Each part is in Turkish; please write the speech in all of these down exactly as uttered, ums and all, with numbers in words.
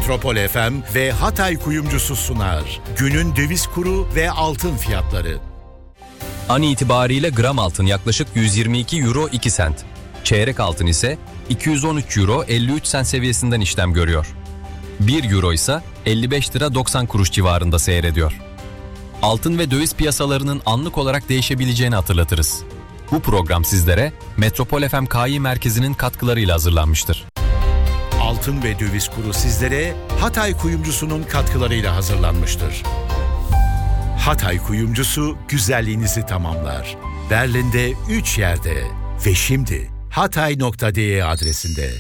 Metropol F M ve Hatay Kuyumcusu sunar. Günün döviz kuru ve altın fiyatları. An itibariyle gram altın yaklaşık yüz yirmi iki euro iki sent. Çeyrek altın ise iki yüz on üç euro elli üç sent seviyesinden işlem görüyor. bir euro ise elli beş lira doksan kuruş civarında seyrediyor. Altın ve döviz piyasalarının anlık olarak değişebileceğini hatırlatırız. Bu program sizlere Metropol F M K İ Merkezi'nin katkılarıyla hazırlanmıştır. Altın ve döviz kuru sizlere Hatay Kuyumcusu'nun katkılarıyla hazırlanmıştır. Hatay Kuyumcusu güzelliğinizi tamamlar. Berlin'de üç yerde ve şimdi hatay nokta de adresinde.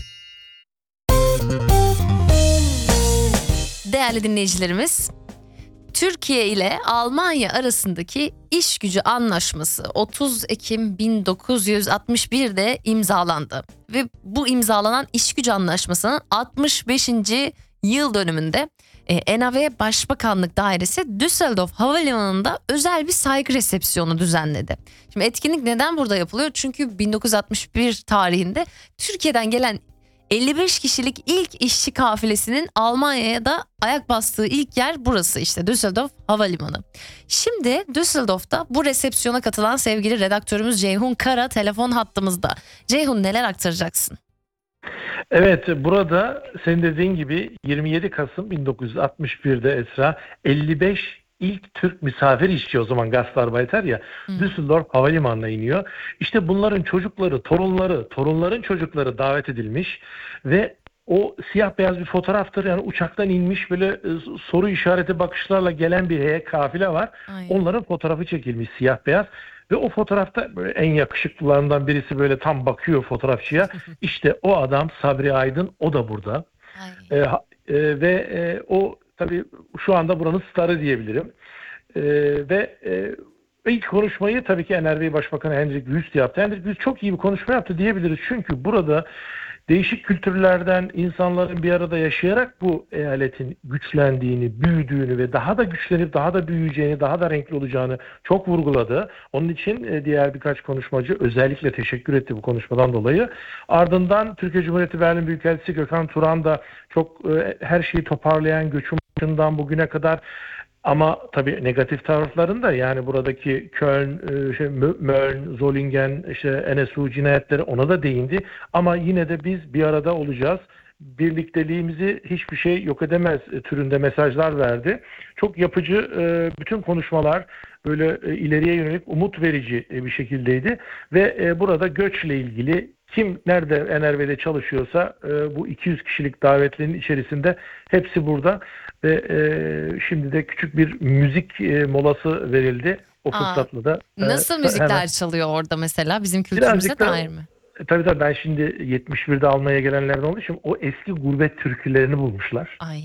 Değerli dinleyicilerimiz, Türkiye ile Almanya arasındaki iş gücü anlaşması otuz Ekim bin dokuz yüz altmış bir'de imzalandı. Ve bu imzalanan iş gücü anlaşmasının altmış beşinci yıl dönümünde E N A V Başbakanlık Dairesi Düsseldorf Havalimanı'nda özel bir saygı resepsiyonu düzenledi. Şimdi etkinlik neden burada yapılıyor? Çünkü bin dokuz yüz altmış bir tarihinde Türkiye'den gelen elli beş kişilik ilk işçi kafilesinin Almanya'ya da ayak bastığı ilk yer burası, işte Düsseldorf Havalimanı. Şimdi Düsseldorf'ta bu resepsiyona katılan sevgili redaktörümüz Ceyhun Kara telefon hattımızda. Ceyhun, neler aktaracaksın? Evet, burada senin dediğin gibi yirmi yedi Kasım bin dokuz yüz altmış bir'de Esra elli beş ilk Türk misafir işçi, o zaman Gastarbeiter ya, hmm. Düsseldorf Havalimanı'na iniyor. İşte bunların çocukları, torunları, torunların çocukları davet edilmiş ve o siyah beyaz bir fotoğraftır. Yani uçaktan inmiş böyle e, soru işareti bakışlarla gelen bir heyet, kafile var. Aynen. Onların fotoğrafı çekilmiş siyah beyaz. Ve o fotoğrafta böyle en yakışıklılarından birisi böyle tam bakıyor fotoğrafçıya. İşte o adam Sabri Aydın, o da burada. Ee, e, ve e, o tabii şu anda buranın starı diyebilirim. E, ve e, ilk konuşmayı tabii ki N R V Başbakanı Hendrik Wüst yaptı. Hendrik Wüst çok iyi bir konuşma yaptı diyebiliriz. Çünkü burada değişik kültürlerden insanların bir arada yaşayarak bu eyaletin güçlendiğini, büyüdüğünü ve daha da güçlenip daha da büyüyeceğini, daha da renkli olacağını çok vurguladı. Onun için diğer birkaç konuşmacı özellikle teşekkür etti bu konuşmadan dolayı. Ardından Türkiye Cumhuriyeti Berlin Büyükelçisi Gökhan Turan da çok her şeyi toparlayan, göçün başından bugüne kadar, ama tabii negatif tarafların da, yani buradaki Köln, şey, Mölln, Solingen, işte N S U cinayetleri, ona da değindi. Ama yine de biz bir arada olacağız. Birlikteliğimizi hiçbir şey yok edemez türünde mesajlar verdi. Çok yapıcı bütün konuşmalar, böyle ileriye yönelik umut verici bir şekildeydi. Ve burada göçle ilgili kim nerede N R V'de çalışıyorsa bu iki yüz kişilik davetlinin içerisinde hepsi burada. Ve e, şimdi de küçük bir müzik e, molası verildi. O fırsatla da. Nasıl e, müzikler hemen çalıyor orada mesela? Bizim kültürümüze dair mi? E, tabii tabii, ben şimdi yetmiş bir'de Almanya'ya gelenlerden olduğu için o eski gurbet türkülerini bulmuşlar. Ay.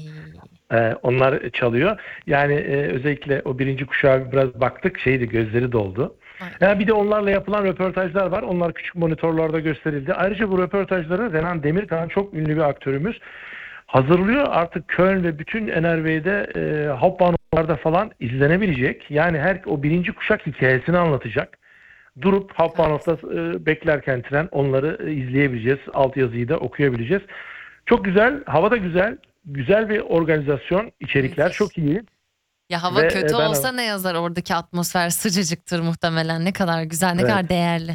E, onlar çalıyor. Yani e, özellikle o birinci kuşağa biraz baktık, şeydi, gözleri doldu. Yani bir de onlarla yapılan röportajlar var. Onlar küçük monitörlerde gösterildi. Ayrıca bu röportajları Renan Demirkan, çok ünlü bir aktörümüz, hazırlıyor. Artık Köln ve bütün N R V'de e, Hauptbahnhof'larda falan izlenebilecek. Yani her o birinci kuşak hikayesini anlatacak. Durup Hauptbahnhof'ta e, beklerken tren, onları e, izleyebileceğiz. Altyazıyı da okuyabileceğiz. Çok güzel, hava da güzel. Güzel bir organizasyon, içerikler evet. Çok iyi. Ya hava ve, kötü e, olsa ne yazar, oradaki atmosfer sıcacıktır muhtemelen. Ne kadar güzel, ne evet. kadar değerli.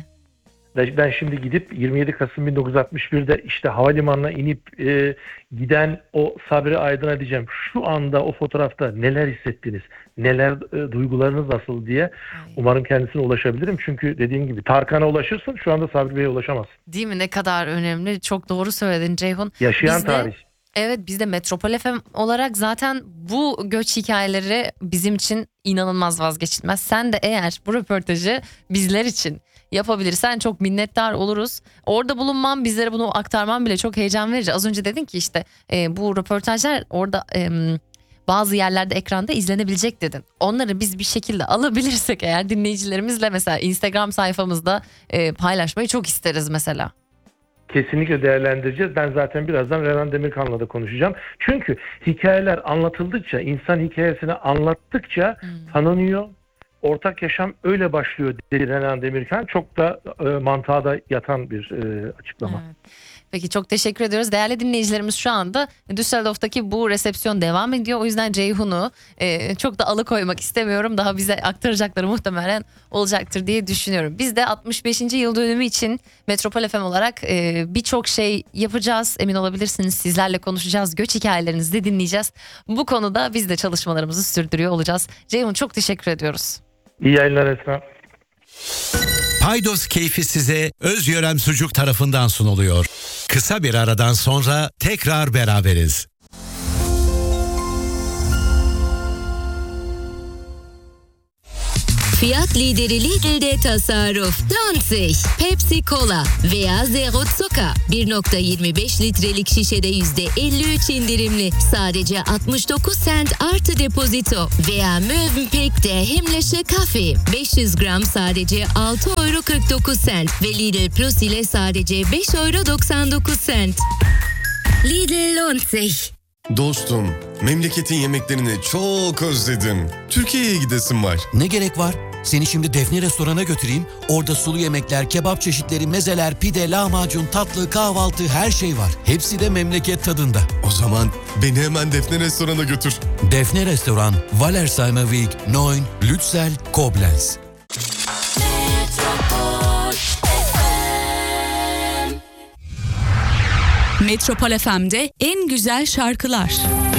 Ben şimdi gidip yirmi yedi Kasım bin dokuz yüz altmış bir'de işte havalimanına inip e, giden o Sabri Aydın'a diyeceğim, şu anda o fotoğrafta neler hissettiniz, neler e, duygularınız nasıl diye. Ay. Umarım kendisine ulaşabilirim. Çünkü dediğim gibi Tarkan'a ulaşırsın, şu anda Sabri Bey'e ulaşamazsın. Değil mi? Ne kadar önemli. Çok doğru söyledin Ceyhun. Yaşayan Biz de, tarih. evet, biz de Metropol F M olarak zaten bu göç hikayeleri bizim için inanılmaz vazgeçilmez. Sen de eğer bu röportajı bizler için yapabilirsen çok minnettar oluruz. Orada bulunman, bizlere bunu aktarman bile çok heyecan verici. Az önce dedin ki işte e, bu röportajlar orada e, bazı yerlerde ekranda izlenebilecek dedin. Onları biz bir şekilde alabilirsek eğer, dinleyicilerimizle mesela Instagram sayfamızda e, paylaşmayı çok isteriz mesela. Kesinlikle değerlendireceğiz. Ben zaten birazdan Renan Demirkan'la da konuşacağım. Çünkü hikayeler anlatıldıkça, insan hikayesini anlattıkça hmm. tanınıyor. Ortak yaşam öyle başlıyor dedi Renan Demirkan. Çok da e, mantığa da yatan bir e, açıklama. Evet. Peki çok teşekkür ediyoruz. Değerli dinleyicilerimiz, şu anda Düsseldorf'taki bu resepsiyon devam ediyor. O yüzden Ceyhun'u e, çok da alıkoymak istemiyorum. Daha bize aktaracakları muhtemelen olacaktır diye düşünüyorum. Biz de altmış beşinci yıl dönümü için Metropol F M olarak e, birçok şey yapacağız. Emin olabilirsiniz, sizlerle konuşacağız. Göç hikayelerinizi de dinleyeceğiz. Bu konuda biz de çalışmalarımızı sürdürüyor olacağız. Ceyhun, çok teşekkür ediyoruz. İyi yayınlar Esra. Paydos keyfi size Özyörem Sucuk tarafından sunuluyor. Kısa bir aradan sonra tekrar beraberiz. Fiyat lideri Lidl'de tasarruf. Lohnt sich. Pepsi Cola veya Zero Zucker. bir virgül yirmi beş litrelik şişede yüzde elli üç indirimli. Sadece altmış dokuz sent artı depozito. Veya Mövenpick'te himmlische Kaffee. beş yüz gram sadece altı euro kırk dokuz sent. Ve Lidl Plus ile sadece beş euro doksan dokuz sent. Lidl lohnt sich. Dostum, memleketin yemeklerini çok özledim. Türkiye'ye gidesim var. Ne gerek var? Seni şimdi Defne restorana götüreyim. Orada sulu yemekler, kebap çeşitleri, mezeler, pide, lahmacun, tatlı, kahvaltı, her şey var. Hepsi de memleket tadında. O zaman beni hemen Defne restorana götür. Defne Restoran, Wallersheimerweg dokuz, Lützel, Koblenz. Metropol F M'de en güzel şarkılar.